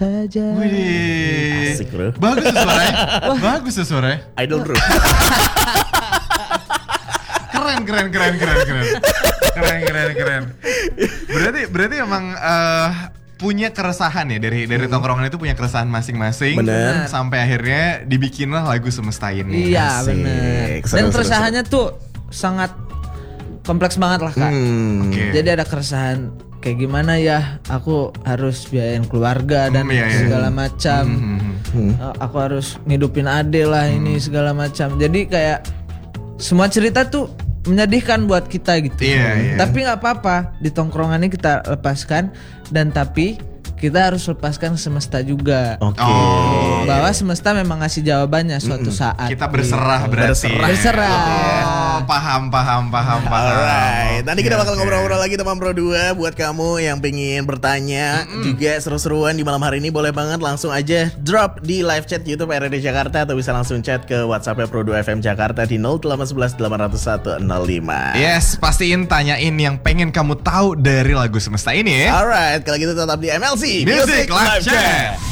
saja. Wih, Asik, bro. bagus tuh suaranya. Bagus tuh suaranya. Idol bro. Keren. Berarti emang punya keresahan ya dari tongkrongan itu punya keresahan masing-masing. Bener. Sampai akhirnya dibikinlah lagu Semesta ini. Iya Asik. benar. Seru, Dan seru, keresahannya tuh sangat kompleks banget lah Kak. Oke. Jadi ada keresahan kayak gimana ya, aku harus biayain keluarga dan Iya. segala macam. Aku harus ngidupin ade lah ini segala macam. Jadi kayak semua cerita tuh menyedihkan buat kita gitu. Iya. Tapi nggak apa-apa, di tongkrongan ini kita lepaskan dan tapi kita harus lepaskan semesta juga. Oke. Bahwa semesta memang ngasih jawabannya suatu saat. Kita berserah berarti. Berserah. Oh, paham. Alright, nanti kita Oke, bakal oke. ngobrol-ngobrol lagi teman Pro 2. Buat kamu yang pengen bertanya juga seru-seruan di malam hari ini, boleh banget langsung aja drop di live chat YouTube RRD Jakarta atau bisa langsung chat ke WhatsApp Pro 2 FM Jakarta di 0811 801 105. Yes, pastiin tanyain yang pengen kamu tahu dari lagu Semesta ini ya. Alright, kalau gitu tetap di MLC Music Live Chat.